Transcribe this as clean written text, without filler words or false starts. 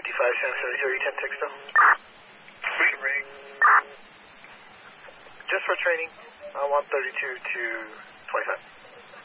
San Francisco, you 10 6 still? Ring. Just for training, 132 to 25.